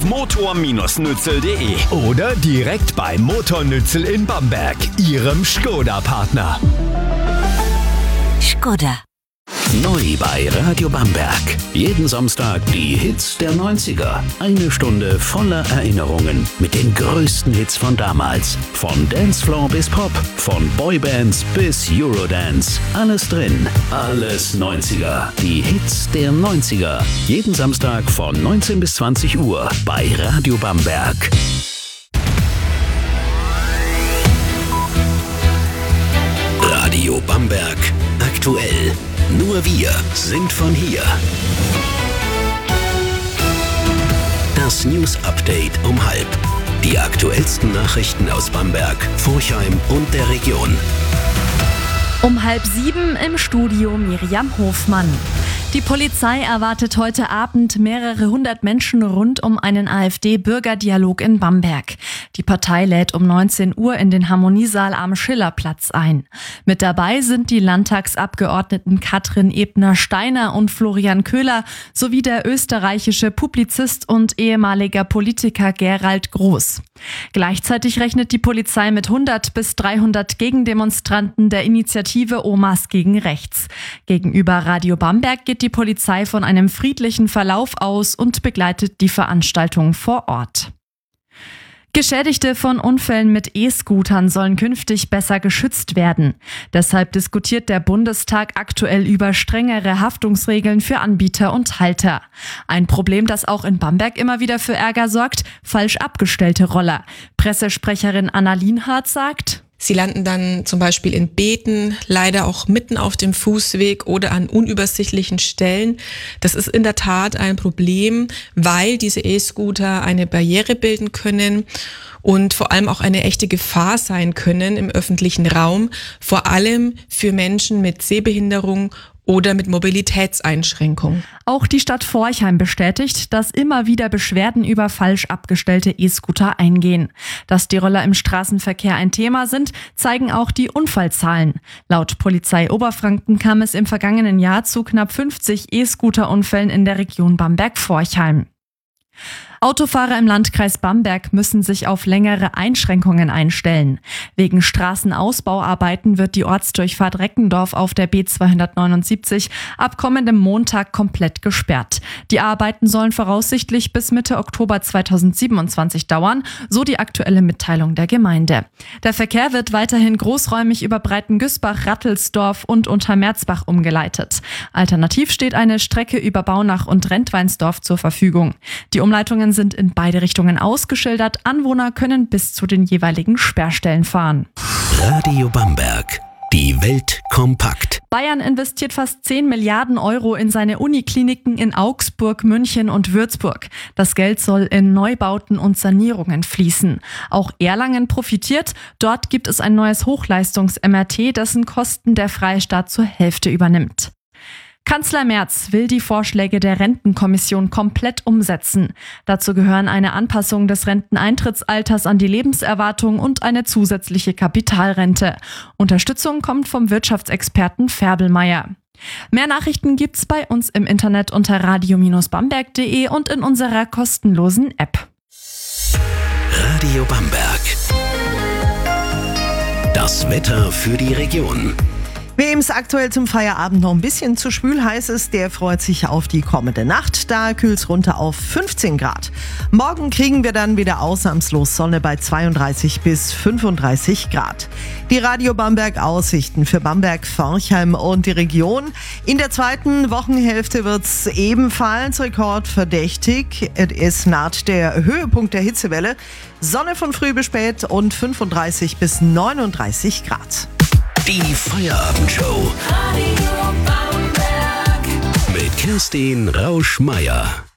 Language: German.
motor-nützel.de Oder direkt bei Motor Nützel in Bamberg, Ihrem Škoda-Partner. Škoda. Neu bei Radio Bamberg. Jeden Samstag die Hits der 90er. Eine Stunde voller Erinnerungen mit den größten Hits von damals. Von Dancefloor bis Pop, von Boybands bis Eurodance. Alles drin, alles 90er. Die Hits der 90er. Jeden Samstag von 19 bis 20 Uhr bei Radio Bamberg. Radio Bamberg aktuell. Nur wir sind von hier. Das News Update um 6:30. Die aktuellsten Nachrichten aus Bamberg, Forchheim und der Region. Um 6:30 im Studio Miriam Hofmann. Die Polizei erwartet heute Abend mehrere hundert Menschen rund um einen AfD-Bürgerdialog in Bamberg. Die Partei lädt um 19 Uhr in den Harmoniesaal am Schillerplatz ein. Mit dabei sind die Landtagsabgeordneten Katrin Ebner-Steiner und Florian Köhler sowie der österreichische Publizist und ehemaliger Politiker Gerald Groß. Gleichzeitig rechnet die Polizei mit 100 bis 300 Gegendemonstranten der Initiative Omas gegen Rechts. Gegenüber Radio Bamberg geht die Polizei von einem friedlichen Verlauf aus und begleitet die Veranstaltung vor Ort. Geschädigte von Unfällen mit E-Scootern sollen künftig besser geschützt werden. Deshalb diskutiert der Bundestag aktuell über strengere Haftungsregeln für Anbieter und Halter. Ein Problem, das auch in Bamberg immer wieder für Ärger sorgt: falsch abgestellte Roller. Pressesprecherin Anna Lienhardt sagt: Sie landen dann zum Beispiel in Beeten, leider auch mitten auf dem Fußweg oder an unübersichtlichen Stellen. Das ist in der Tat ein Problem, weil diese E-Scooter eine Barriere bilden können und vor allem auch eine echte Gefahr sein können im öffentlichen Raum, vor allem für Menschen mit Sehbehinderung oder mit Mobilitätseinschränkungen. Auch die Stadt Forchheim bestätigt, dass immer wieder Beschwerden über falsch abgestellte E-Scooter eingehen. Dass die Roller im Straßenverkehr ein Thema sind, zeigen auch die Unfallzahlen. Laut Polizei Oberfranken kam es im vergangenen Jahr zu knapp 50 E-Scooter-Unfällen in der Region Bamberg-Forchheim. Autofahrer im Landkreis Bamberg müssen sich auf längere Einschränkungen einstellen. Wegen Straßenausbauarbeiten wird die Ortsdurchfahrt Reckendorf auf der B279 ab kommendem Montag komplett gesperrt. Die Arbeiten sollen voraussichtlich bis Mitte Oktober 2027 dauern, so die aktuelle Mitteilung der Gemeinde. Der Verkehr wird weiterhin großräumig über Breitengüßbach, Rattelsdorf und Untermerzbach umgeleitet. Alternativ steht eine Strecke über Baunach und Rentweinsdorf zur Verfügung. Die Umleitungen sind in beide Richtungen ausgeschildert. Anwohner können bis zu den jeweiligen Sperrstellen fahren. Radio Bamberg. Die Welt kompakt. Bayern investiert fast 10 Milliarden Euro in seine Unikliniken in Augsburg, München und Würzburg. Das Geld soll in Neubauten und Sanierungen fließen. Auch Erlangen profitiert. Dort gibt es ein neues Hochleistungs-MRT, dessen Kosten der Freistaat zur Hälfte übernimmt. Kanzler Merz will die Vorschläge der Rentenkommission komplett umsetzen. Dazu gehören eine Anpassung des Renteneintrittsalters an die Lebenserwartung und eine zusätzliche Kapitalrente. Unterstützung kommt vom Wirtschaftsexperten Färbelmeier. Mehr Nachrichten gibt's bei uns im Internet unter radio-bamberg.de und in unserer kostenlosen App. Radio Bamberg. Das Wetter für die Region. Wem es aktuell zum Feierabend noch ein bisschen zu schwül heiß ist, der freut sich auf die kommende Nacht. Da kühlt es runter auf 15 Grad. Morgen kriegen wir dann wieder ausnahmslos Sonne bei 32 bis 35 Grad. Die Radio Bamberg Aussichten für Bamberg, Forchheim und die Region. In der zweiten Wochenhälfte wird es ebenfalls rekordverdächtig. Es naht der Höhepunkt der Hitzewelle. Sonne von früh bis spät und 35 bis 39 Grad. Die Feierabendshow. Radio Bamberg. Mit Kerstin Rausch-Meyer.